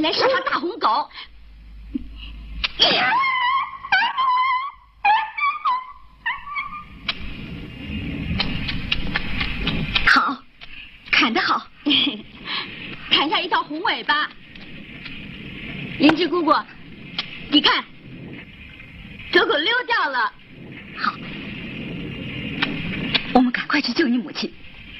原来是条大红狗。好，砍得好，砍下一条红尾巴。灵芝姑姑，你看，狗狗溜掉了。好，我们赶快去救你母亲。